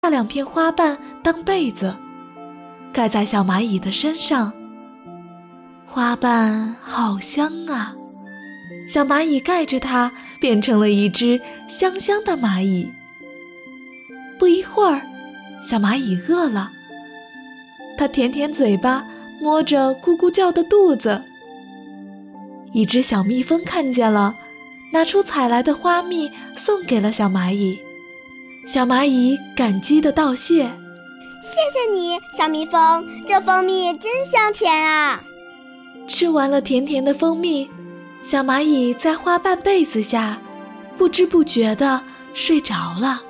2片花瓣当被子，盖在小蚂蚁的身上。花瓣好香啊，小蚂蚁盖着它，变成了一只香香的蚂蚁。不一会儿，小蚂蚁饿了，它舔舔嘴巴，摸着咕咕叫的肚子。一只小蜜蜂看见了，拿出采来的花蜜送给了小蚂蚁。小蚂蚁感激地道谢： 谢谢你，小蜜蜂，这蜂蜜真香甜啊。 吃完了甜甜的蜂蜜，小蚂蚁在花瓣被子下不知不觉地睡着了。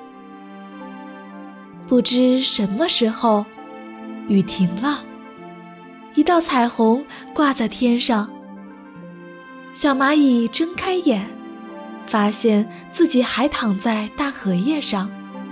不知什么时候，雨停了，一道彩虹挂在天上。小蚂蚁睁开眼，发现自己还躺在大荷叶上。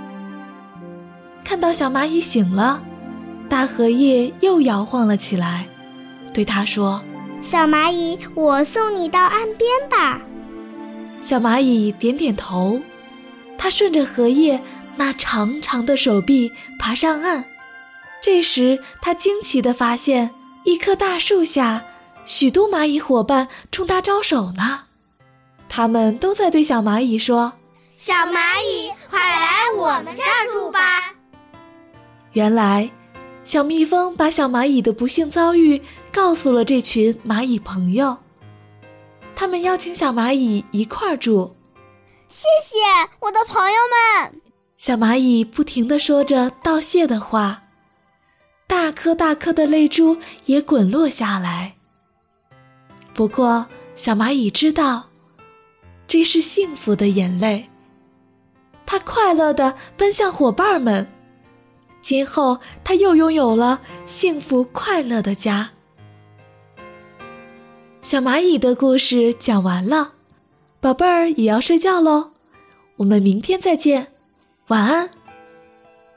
看到小蚂蚁醒了，大荷叶又摇晃了起来，对它说： 小蚂蚁，我送你到岸边吧。 小蚂蚁点点头，它顺着荷叶那长长的手臂爬上岸。这时它惊奇地发现，一棵大树下许多蚂蚁伙伴冲它招手呢。他们都在对小蚂蚁说： 小蚂蚁，快来我们这儿住吧。 原来小蜜蜂把小蚂蚁的不幸遭遇告诉了这群蚂蚁朋友，他们邀请小蚂蚁一块儿住。 谢谢我的朋友们。 小蚂蚁不停地说着道谢的话，大颗大颗的泪珠也滚落下来。不过小蚂蚁知道，这是幸福的眼泪，它快乐地奔向伙伴们。今后它又拥有了幸福快乐的家。小蚂蚁的故事讲完了，宝贝儿也要睡觉喽，我们明天再见，晚安。